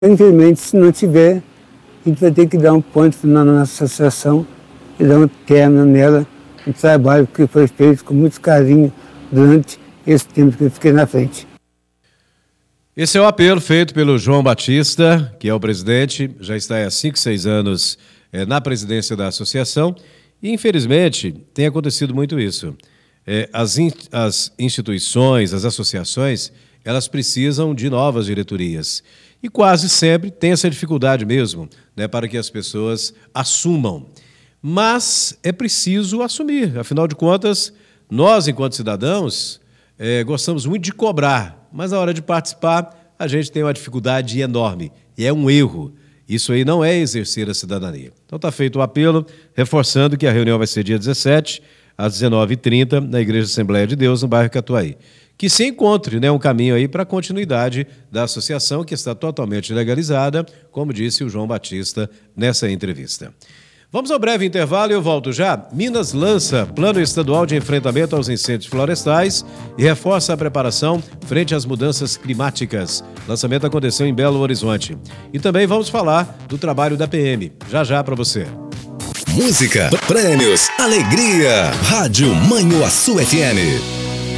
Infelizmente, se não tiver, a gente vai ter que dar um ponto na nossa associação e dar um término nela, um trabalho que foi feito com muito carinho durante esse tempo que eu fiquei na frente. Esse é o apelo feito pelo João Batista, que é o presidente, já está há 5, 6 anos na presidência da associação, e infelizmente tem acontecido muito isso. As instituições, as associações, elas precisam de novas diretorias. E quase sempre tem essa dificuldade mesmo, né, para que as pessoas assumam. Mas é preciso assumir. Afinal de contas, nós, enquanto cidadãos, gostamos muito de cobrar, mas na hora de participar, a gente tem uma dificuldade enorme. E é um erro. Isso aí não é exercer a cidadania. Então está feito o apelo, reforçando que a reunião vai ser dia 17, às 19h30, na Igreja Assembleia de Deus, no bairro Catuaí. Que se encontre, né, um caminho aí para a continuidade da associação, que está totalmente legalizada, como disse o João Batista nessa entrevista. Vamos ao breve intervalo e eu volto já. Minas lança Plano Estadual de Enfrentamento aos Incêndios Florestais e reforça a preparação frente às mudanças climáticas. O lançamento aconteceu em Belo Horizonte. E também vamos falar do trabalho da PM. Já para você. Música, prêmios, alegria. Rádio Manhuaçu FM.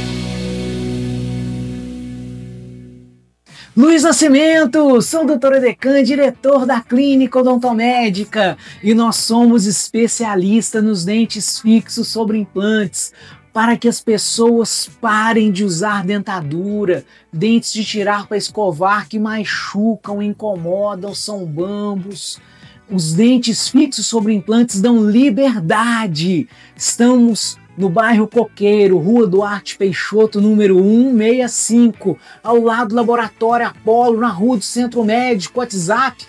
Luiz Nascimento, sou o Dr. Edecan, diretor da Clínica Odontomédica, e nós somos especialistas nos dentes fixos sobre implantes, para que as pessoas parem de usar dentadura, dentes de tirar para escovar que machucam, incomodam, são bambos. Os dentes fixos sobre implantes dão liberdade. Estamos no bairro Coqueiro, Rua Duarte Peixoto, número 165, ao lado do Laboratório Apolo, na Rua do Centro Médico. WhatsApp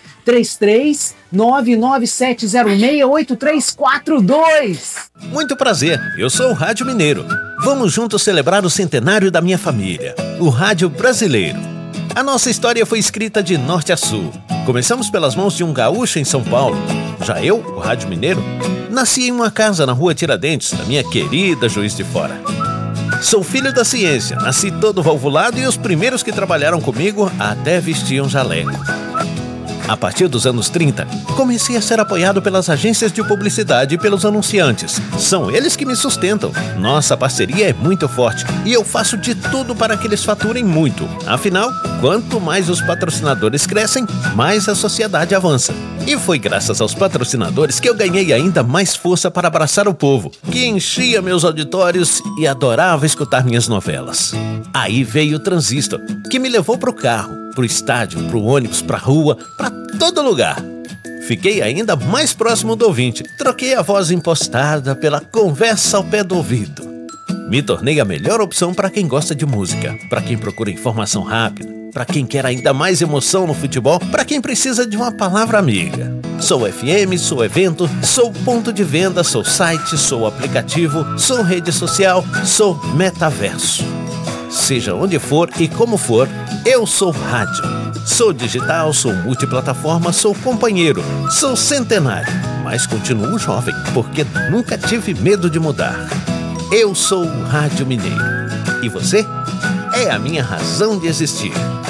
33-99706-8342. Muito prazer, eu sou o Rádio Mineiro. Vamos juntos celebrar o centenário da minha família, o Rádio Brasileiro. A nossa história foi escrita de norte a sul. Começamos pelas mãos de um gaúcho em São Paulo. Já eu, o Rádio Mineiro, nasci em uma casa na Rua Tiradentes, da minha querida Juiz de Fora. Sou filho da ciência, nasci todo valvulado e os primeiros que trabalharam comigo até vestiam jaleco. A partir dos anos 30, comecei a ser apoiado pelas agências de publicidade e pelos anunciantes. São eles que me sustentam. Nossa parceria é muito forte e eu faço de tudo para que eles faturem muito. Afinal, quanto mais os patrocinadores crescem, mais a sociedade avança. E foi graças aos patrocinadores que eu ganhei ainda mais força para abraçar o povo, que enchia meus auditórios e adorava escutar minhas novelas. Aí veio o Transistor, que me levou pro carro, pro estádio, pro ônibus, pra rua, pra todo lugar. Fiquei ainda mais próximo do ouvinte. Troquei a voz impostada pela conversa ao pé do ouvido. Me tornei a melhor opção para quem gosta de música, para quem procura informação rápida, para quem quer ainda mais emoção no futebol, para quem precisa de uma palavra amiga. Sou FM, sou evento, sou ponto de venda, sou site, sou aplicativo, sou rede social, sou metaverso. Seja onde for e como for, eu sou rádio. Sou digital, sou multiplataforma, sou companheiro, sou centenário, mas continuo jovem, porque nunca tive medo de mudar. Eu sou o Rádio Mineiro. E você? É a minha razão de existir.